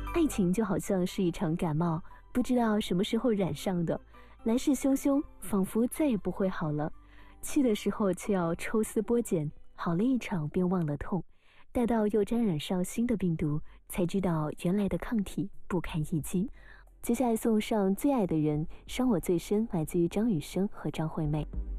爱情就好像是一场感冒，不知道什么时候染上的，来势汹汹，仿佛再也不会好了。去的时候却要抽丝剥茧，好了一场便忘了痛，待到又沾染上新的病毒，才知道原来的抗体不堪一击。接下来送上最爱的人，伤我最深，来自于张雨生和张惠妹。